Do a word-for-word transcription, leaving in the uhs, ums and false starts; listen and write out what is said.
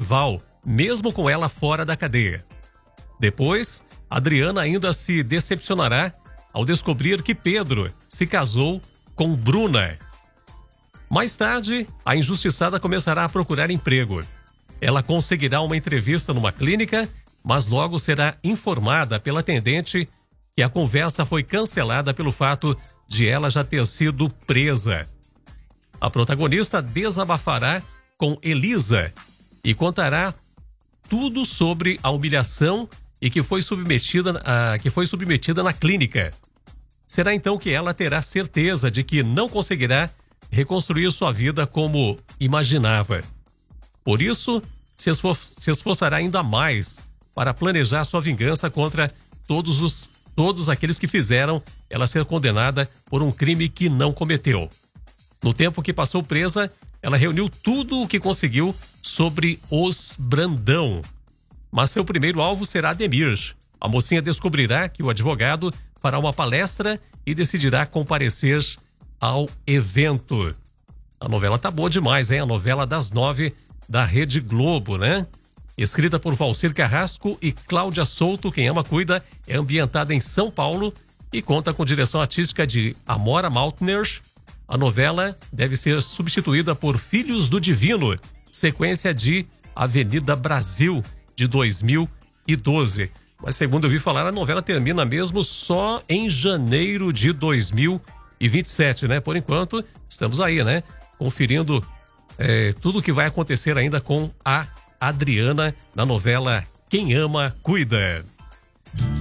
rival, mesmo com ela fora da cadeia. Depois, Adriana ainda se decepcionará ao descobrir que Pedro se casou com Bruna. Mais tarde, a injustiçada começará a procurar emprego. Ela conseguirá uma entrevista numa clínica, mas logo será informada pela atendente que a conversa foi cancelada pelo fato de ela já ter sido presa. A protagonista desabafará com Elisa e contará tudo sobre a humilhação e que foi submetida, a, que foi submetida na clínica. Será então que ela terá certeza de que não conseguirá reconstruir sua vida como imaginava. Por isso, se, esfor se esforçará ainda mais para planejar sua vingança contra todos, os, todos aqueles que fizeram ela ser condenada por um crime que não cometeu. No tempo que passou presa, ela reuniu tudo o que conseguiu sobre os Brandão. Mas seu primeiro alvo será Ademir. A mocinha descobrirá que o advogado fará uma palestra e decidirá comparecer ao evento. A novela tá boa demais, hein? A novela das nove da Rede Globo, né? Escrita por Valcir Carrasco e Cláudia Souto, Quem Ama Cuida, é ambientada em São Paulo e conta com direção artística de Amora Maltner. A novela deve ser substituída por Filhos do Divino, sequência de Avenida Brasil, de dois mil e doze. Mas segundo eu vi falar, a novela termina mesmo só em janeiro de dois mil e vinte e sete, né? Por enquanto, estamos aí, né? Conferindo é, tudo o que vai acontecer ainda com a Adriana na novela Quem Ama Cuida.